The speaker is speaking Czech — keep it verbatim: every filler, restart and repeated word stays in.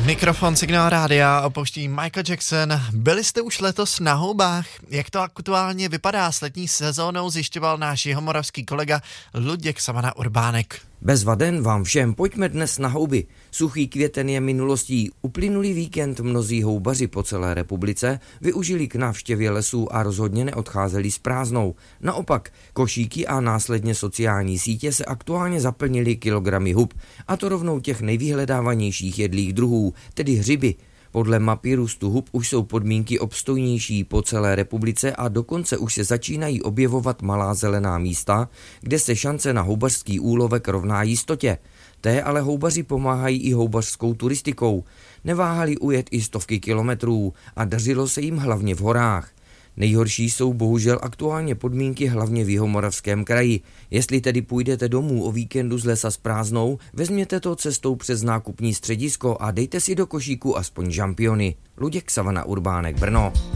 Mikrofon Signál Rádia opouští Michael Jackson. Byli jste už letos na houbách? Jak to aktuálně vypadá s letní sezónou, zjišťoval náš jihomoravský kolega Luděk Savana Urbánek. Bezva den vám všem, pojďme dnes na houby. Suchý květen je minulostí. Uplynulý víkend mnozí houbaři po celé republice využili k návštěvě lesů a rozhodně neodcházeli s prázdnou. Naopak, košíky a následně sociální sítě se aktuálně zaplnily kilogramy hub, a to rovnou těch nejvyhledávanějších jedlých druhů, tedy hřiby. Podle mapy růstu hub už jsou podmínky obstojnější po celé republice a dokonce už se začínají objevovat malá zelená místa, kde se šance na houbařský úlovek rovná jistotě. Té ale houbaři pomáhají i houbařskou turistikou. Neváhali ujet i stovky kilometrů a dařilo se jim hlavně v horách. Nejhorší jsou bohužel aktuálně podmínky hlavně v Jihomoravském kraji. Jestli tedy půjdete domů o víkendu z lesa s prázdnou, vezměte to cestou přes nákupní středisko a dejte si do košíku aspoň žampiony. Luděk Savana Urbánek, Brno.